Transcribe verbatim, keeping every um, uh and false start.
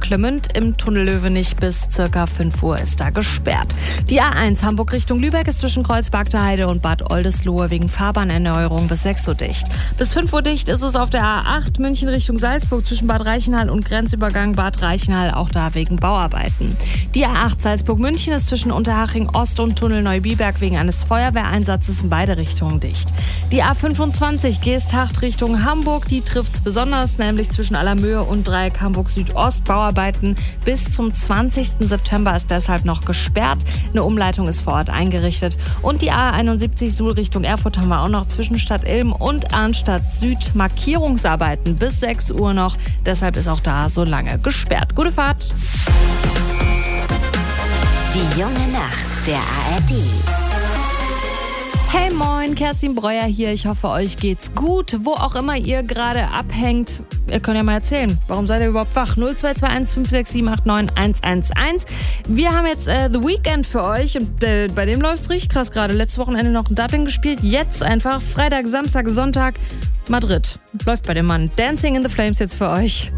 Hamburg-Gmünd im Tunnel Löwenich bis circa fünf Uhr ist da gesperrt. Die A eins Hamburg Richtung Lübeck ist zwischen Kreuzberg Heide und Bad Oldesloe wegen Fahrbahnerneuerung bis sechs Uhr dicht. Bis fünf Uhr dicht ist es auf der A acht München Richtung Salzburg zwischen Bad Reichenhall und Grenzübergang Bad Reichenhall, auch da wegen Bauarbeiten. Die A acht Salzburg-München ist zwischen Unterhaching Ost und Tunnel Neubiberg wegen eines Feuerwehreinsatzes in beide Richtungen dicht. Die A fünfundzwanzig Geesthacht Richtung Hamburg, die trifft's besonders, nämlich zwischen Allermöhe und Dreieck Hamburg Südost. Bauarbeiten bis zum zwanzigsten September ist deshalb noch gesperrt. Eine Umleitung ist vor Ort eingerichtet. Und die A einundsiebzig Suhl Richtung Erfurt haben wir auch noch zwischen Stadt Ilm und Arnstadt Süd Markierungsarbeiten bis sechs Uhr noch. Deshalb ist auch da so lange gesperrt. Gute Fahrt! Die junge Nacht der A R D. Hey moin, Kerstin Breuer hier. Ich hoffe, euch geht's gut. Wo auch immer ihr gerade abhängt, ihr könnt ja mal erzählen, warum seid ihr überhaupt wach? null zwei zwei eins fünf sechs sieben acht neun eins eins eins. Wir haben jetzt äh, The Weeknd für euch und äh, bei dem läuft's richtig krass gerade. Letztes Wochenende noch in Dublin gespielt, jetzt einfach Freitag, Samstag, Sonntag Madrid. Läuft bei dem Mann. Dancing in the Flames jetzt für euch.